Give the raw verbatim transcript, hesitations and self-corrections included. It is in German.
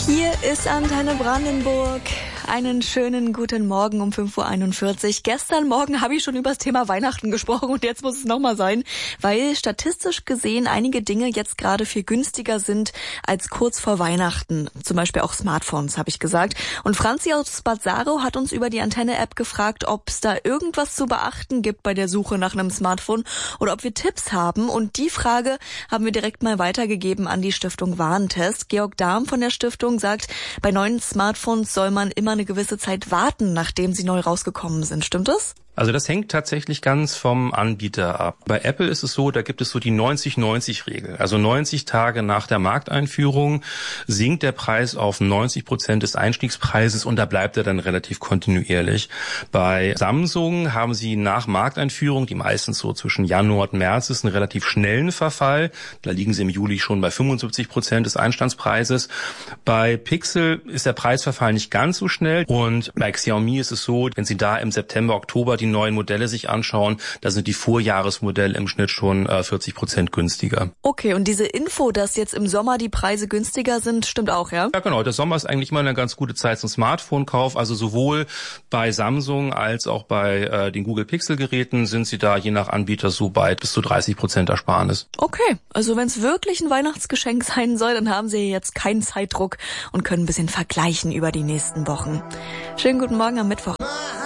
Hier ist Antenne Brandenburg. Einen schönen guten Morgen um fünf Uhr einundvierzig. Gestern Morgen habe ich schon über das Thema Weihnachten gesprochen und jetzt muss es nochmal sein, weil statistisch gesehen einige Dinge jetzt gerade viel günstiger sind als kurz vor Weihnachten. Zum Beispiel auch Smartphones, habe ich gesagt. Und Franzi aus Bad Saro hat uns über die Antenne-App gefragt, ob es da irgendwas zu beachten gibt bei der Suche nach einem Smartphone oder ob wir Tipps haben. Und die Frage haben wir direkt mal weitergegeben an die Stiftung Warentest. Georg Dahm von der Stiftung sagt, bei neuen Smartphones soll man immer eine gewisse Zeit warten, nachdem sie neu rausgekommen sind. Stimmt das? Also das hängt tatsächlich ganz vom Anbieter ab. Bei Apple ist es so, da gibt es so die neunzig neunzig Regel. Also neunzig Tage nach der Markteinführung sinkt der Preis auf neunzig Prozent des Einstiegspreises und da bleibt er dann relativ kontinuierlich. Bei Samsung haben sie nach Markteinführung, die meistens so zwischen Januar und März ist, einen relativ schnellen Verfall. Da liegen sie im Juli schon bei fünfundsiebzig Prozent des Einstandspreises. Bei Pixel ist der Preisverfall nicht ganz so schnell und bei Xiaomi ist es so, wenn sie da im September, Oktober die neuen Modelle sich anschauen, da sind die Vorjahresmodelle im Schnitt schon äh, vierzig Prozent günstiger. Okay, und diese Info, dass jetzt im Sommer die Preise günstiger sind, stimmt auch, ja? Ja, genau. Der Sommer ist eigentlich mal eine ganz gute Zeit zum Smartphone-Kauf. Also sowohl bei Samsung als auch bei äh, den Google Pixel-Geräten sind sie da je nach Anbieter so bei bis zu dreißig Prozent Ersparnis. Okay, also wenn es wirklich ein Weihnachtsgeschenk sein soll, dann haben Sie jetzt keinen Zeitdruck und können ein bisschen vergleichen über die nächsten Wochen. Schönen guten Morgen am Mittwoch.